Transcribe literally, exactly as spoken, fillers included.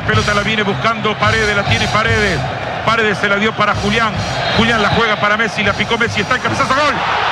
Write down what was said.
la pelota la viene buscando Paredes, la tiene Paredes. Paredes se la dio para Julián. Julián la juega para Messi, la picó Messi, está el cabezazo, gol.